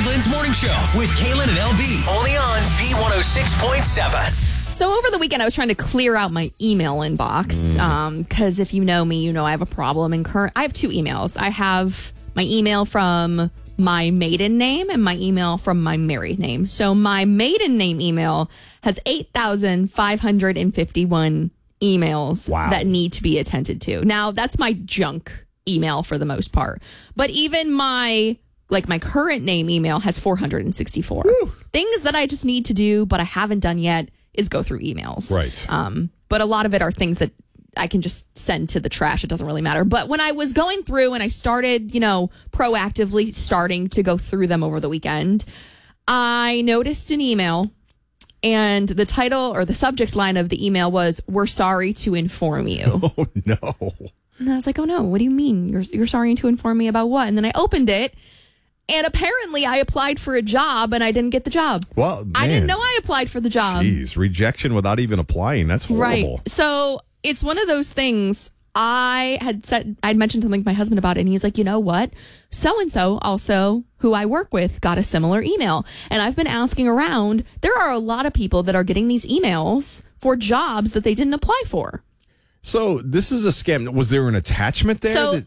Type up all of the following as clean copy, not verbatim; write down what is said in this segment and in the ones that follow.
Glenn's Morning Show with Kaylin and LB. Only on B106.7. So over the weekend, I was trying to clear out my email inbox because if you know me, you know I have a problem. I have two emails. I have my email from my maiden name and my email from my married name. So my maiden name email has 8,551 emails that need to be attended to. Now, that's my junk email for the most part. But even my current name email has 464. Woo. Things that I just need to do, but I haven't done yet, is go through emails. Right. But a lot of it are things that I can just send to the trash. It doesn't really matter. But when I was going through and I started, proactively starting to go through them over the weekend, I noticed an email and the title or the subject line of the email was, "We're sorry to inform you." Oh, no. And I was like, oh, no, what do you mean? You're sorry to inform me about what? And then I opened it. And apparently I applied for a job and I didn't get the job. Well, man. I didn't know I applied for the job. Jeez, rejection without even applying. That's horrible. Right. So it's one of those things. I'd mentioned to my husband about it, and he's like, you know what? So-and-so also, who I work with, got a similar email. And I've been asking around. There are a lot of people that are getting these emails for jobs that they didn't apply for. So this is a scam. Was there an attachment there? So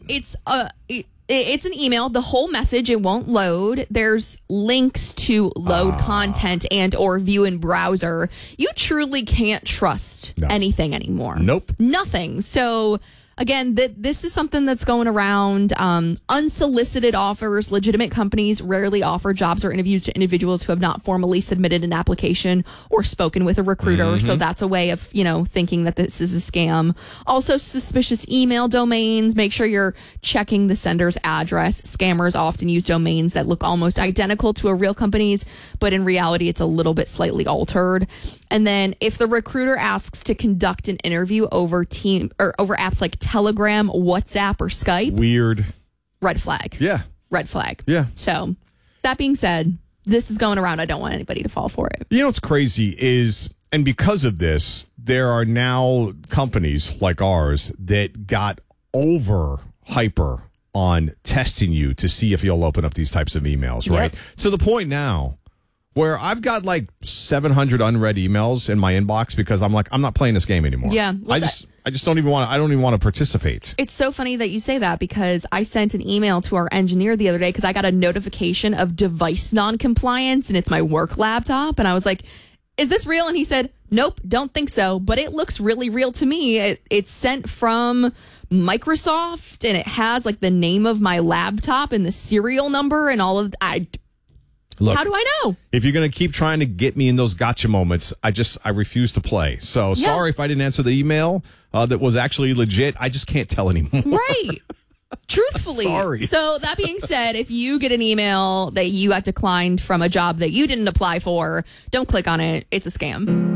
it's an email. The whole message, it won't load. There's links to load content and or view in browser. You truly can't trust anything anymore. Nope. Nothing. So again, this is something that's going around. Unsolicited offers. Legitimate companies rarely offer jobs or interviews to individuals who have not formally submitted an application or spoken with a recruiter. Mm-hmm. So that's a way of, thinking that this is a scam. Also, suspicious email domains. Make sure you're checking the sender's address. Scammers often use domains that look almost identical to a real company's, but in reality, it's a little bit slightly altered. And then if the recruiter asks to conduct an interview over apps like Telegram, WhatsApp, or Skype. Weird. Red flag. Yeah. Red flag. Yeah. So that being said, this is going around. I don't want anybody to fall for it. You know what's crazy is, and because of this, there are now companies like ours that got hyper on testing you to see if you'll open up these types of emails, right? Yep. To the point now where I've got 700 unread emails in my inbox because I'm not playing this game anymore. Yeah. I just don't even want to participate. It's so funny that you say that because I sent an email to our engineer the other day because I got a notification of device non-compliance and it's my work laptop. And I was like, is this real? And he said, nope, don't think so. But it looks really real to me. It's sent from Microsoft and it has the name of my laptop and the serial number and all of Look, how do I know? If you're going to keep trying to get me in those gotcha moments, I refuse to play. So sorry if I didn't answer the email that was actually legit. I just can't tell anymore. Right. Truthfully. Sorry. So that being said, if you get an email that you got declined from a job that you didn't apply for, don't click on it. It's a scam.